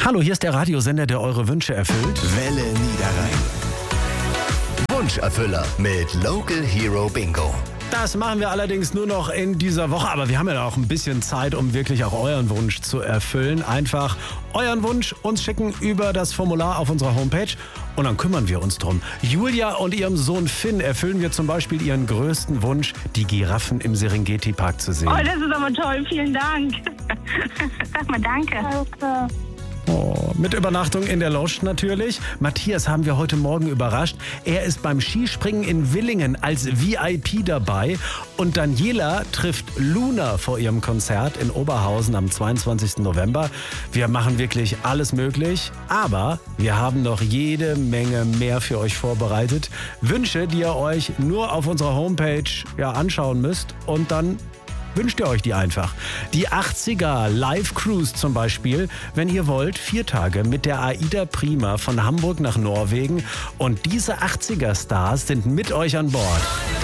Hallo, hier ist der Radiosender, der eure Wünsche erfüllt. Welle Niederrhein. Wunscherfüller mit Local Hero Bingo. Das machen wir allerdings nur noch in dieser Woche, aber wir haben ja auch ein bisschen Zeit, um wirklich auch euren Wunsch zu erfüllen. Einfach euren Wunsch uns schicken über das Formular auf unserer Homepage und dann kümmern wir uns drum. Julia und ihrem Sohn Finn erfüllen wir zum Beispiel ihren größten Wunsch, die Giraffen im Serengeti-Park zu sehen. Oh, das ist aber toll, vielen Dank. Sag mal danke. Oh, mit Übernachtung in der Lounge natürlich. Matthias haben wir heute Morgen überrascht. Er ist beim Skispringen in Willingen als VIP dabei. Und Daniela trifft Luna vor ihrem Konzert in Oberhausen am 22. November. Wir machen wirklich alles möglich, aber wir haben noch jede Menge mehr für euch vorbereitet. Wünsche, die ihr euch nur auf unserer Homepage anschauen müsst und dann wünscht ihr euch die einfach. Die 80er Live Cruise zum Beispiel, wenn ihr wollt, 4 Tage mit der AIDA Prima von Hamburg nach Norwegen. Und diese 80er Stars sind mit euch an Bord.